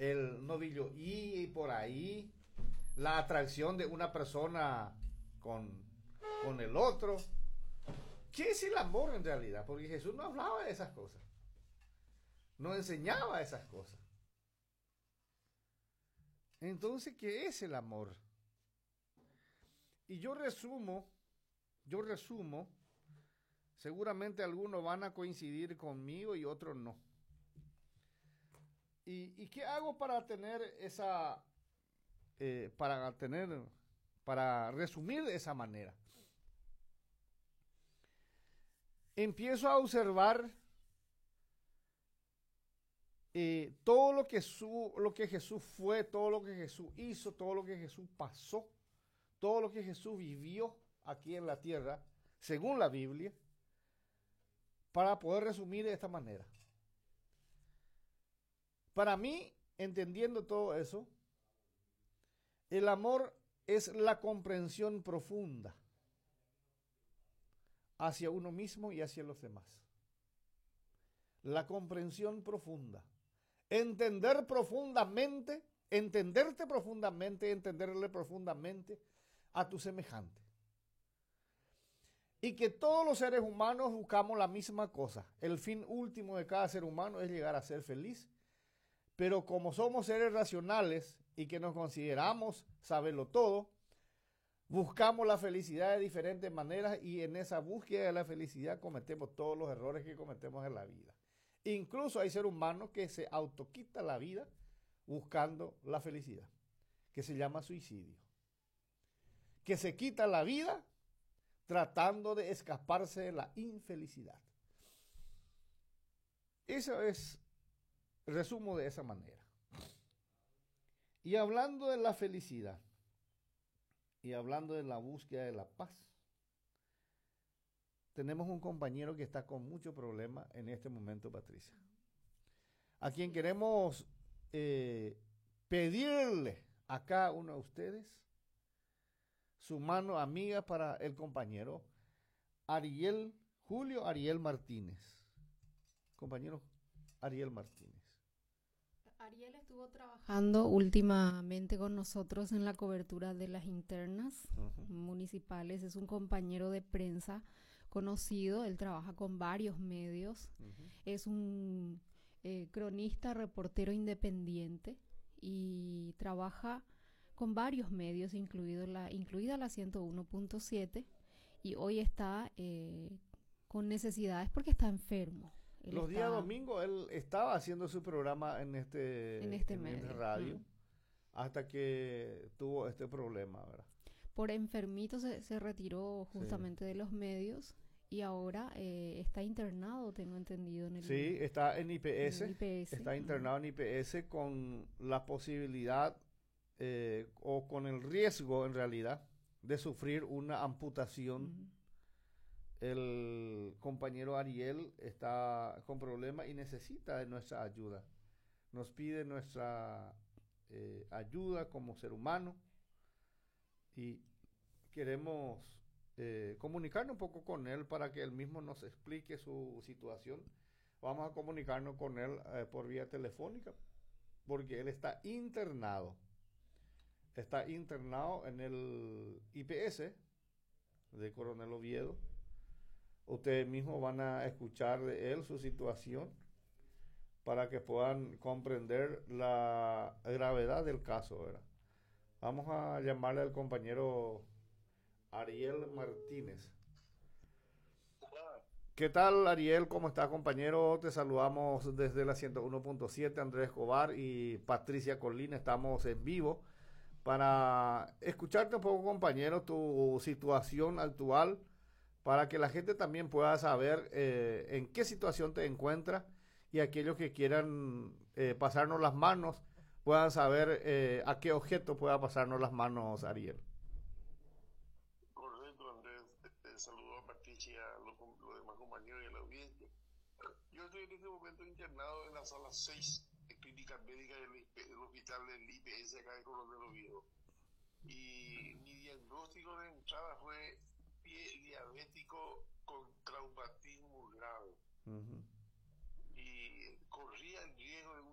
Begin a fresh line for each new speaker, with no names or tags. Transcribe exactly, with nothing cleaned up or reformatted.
el novillo y por ahí, la atracción de una persona con, con el otro. ¿Qué es el amor en realidad? Porque Jesús no hablaba de esas cosas, no enseñaba esas cosas. Entonces, ¿qué es el amor? Y yo resumo, yo resumo, seguramente algunos van a coincidir conmigo y otros no. ¿Y, y qué hago para tener esa, eh, para tener, para resumir de esa manera? Empiezo a observar eh, todo lo que, su, lo que Jesús fue, todo lo que Jesús hizo, todo lo que Jesús pasó, todo lo que Jesús vivió aquí en la tierra, según la Biblia, para poder resumir de esta manera. Para mí, entendiendo todo eso, el amor es la comprensión profunda hacia uno mismo y hacia los demás. La comprensión profunda. Entender profundamente, entenderte profundamente, entenderle profundamente a tu semejante. Y que todos los seres humanos buscamos la misma cosa. El fin último de cada ser humano es llegar a ser feliz. Pero como somos seres racionales y que nos consideramos saberlo todo, buscamos la felicidad de diferentes maneras y en esa búsqueda de la felicidad cometemos todos los errores que cometemos en la vida. Incluso hay seres humanos que se autoquita la vida buscando la felicidad, que se llama suicidio. Que se quita la vida tratando de escaparse de la infelicidad. Eso es, resumo de esa manera. Y hablando de la felicidad, y hablando de la búsqueda de la paz, tenemos un compañero que está con mucho problema en este momento, Patricia, a quien queremos eh, pedirle a cada uno de ustedes su mano amiga para el compañero Ariel, Julio Ariel Martínez. Compañero Ariel Martínez.
Ariel estuvo trabajando últimamente con nosotros en la cobertura de las internas uh-huh. municipales. Es un compañero de prensa conocido, él trabaja con varios medios. Uh-huh. Es un eh, cronista, reportero independiente y trabaja con varios medios, incluido la, incluida la ciento uno punto siete, y hoy está eh, con necesidades porque está enfermo.
Él Los está, días domingos él estaba haciendo su programa en este,
en este,
en
medio.
este radio
Mm.
hasta que tuvo este problema, ¿verdad?
Por enfermito se, se retiró justamente sí. de los medios y ahora eh, está internado, tengo entendido. En el,
sí, está en I P S,
en I P S.
Está internado mm. en I P S con la posibilidad eh, o con el riesgo en realidad de sufrir una amputación. Mm. El compañero Ariel está con problemas y necesita de nuestra ayuda. Nos pide nuestra eh, ayuda como ser humano y queremos eh, comunicarnos un poco con él para que él mismo nos explique su situación. Vamos a comunicarnos con él eh, por vía telefónica porque él está internado. Está internado en el I P S de Coronel Oviedo. Ustedes mismos van a escuchar de él su situación para que puedan comprender la gravedad del caso, ¿verdad? Vamos a llamarle al compañero Ariel Martínez. ¿Qué tal, Ariel? ¿Cómo está, compañero? Te saludamos desde la ciento uno punto siete, Andrés Escobar y Patricia Colina. Estamos en vivo para escucharte un poco, compañero, tu situación actual, para que la gente también pueda saber eh, en qué situación te encuentras y aquellos que quieran eh, pasarnos las manos puedan saber eh, a qué objeto pueda pasarnos las manos, Ariel.
Correcto, Andrés. Eh, saludo a Patricia, a los, los demás compañeros y a la audiencia. Yo estoy en este momento internado en la sala seis de clínica médica del, del hospital del I P S acá de Coronel Oviedo. Y mi diagnóstico de entrada fue pie diabético con traumatismo grave. Uh-huh. Y corría el riesgo de un